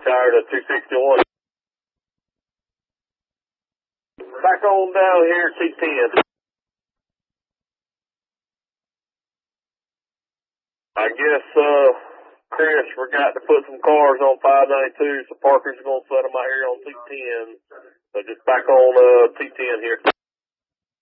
Tired of 261. Back on down here, T10. I guess, Chris forgot to put some cars on 592, so Parker's going to set them out here on T10. So just back on, T10 here.